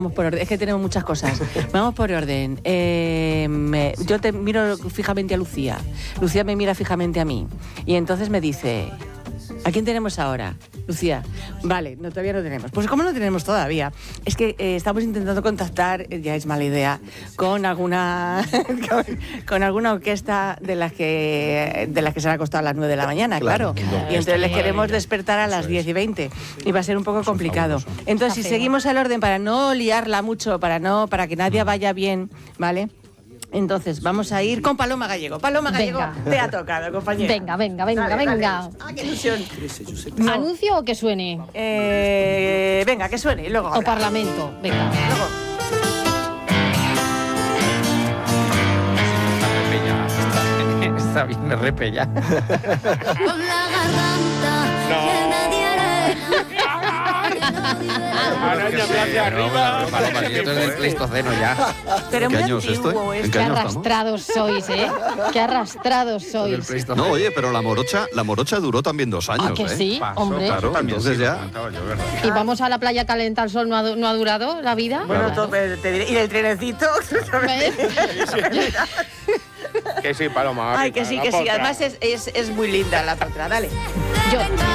Vamos por orden, es que tenemos muchas cosas. Vamos por orden. Yo te miro fijamente a Lucía. Lucía me mira fijamente a mí. Y entonces me dice, ¿a quién tenemos ahora? Lucía, vale, no, todavía no tenemos. Pues ¿cómo no tenemos todavía? Es que estamos intentando contactar, ya es mala idea, con alguna con alguna orquesta de las que se han acostado a las 9 de la mañana, claro. Y entonces les queremos despertar a las 10 y 20. Y va a ser un poco complicado. Entonces, si seguimos el orden para no liarla mucho, para que nadie vaya bien, ¿vale? Entonces, vamos a ir con Paloma Gallego. Paloma Gallego, te ha tocado, compañera. Venga. Dale. Ah, qué ilusión. No. ¿Anuncio o que suene? Venga, que suene y luego. O Parlamento, venga. Luego. Está bien, me repella. Con la garganta que nadie Araña hacia arriba. Paloma, que yo estoy del Pleistoceno ya. Pero ¿En qué muy años antiguo estoy? esto. ¿En qué Qué años estamos? arrastrados sois, ¿eh? Qué arrastrados Del sois. Pleistoceno. No, oye, pero la morocha duró también 2 años, ¿Ah, que ¿eh? sí? Pasó, Hombre. Claro, también, entonces sí, ya- lo comentaba yo, ¿verdad? ¿Y vamos a la playa calentar el sol? ¿No ha durado la vida? Bueno, te diré. Y del trenecito. ¿Ves? Que sí, Paloma. Ay, que sí, la que sí. potra. Además es muy linda la potra. Dale. Yo.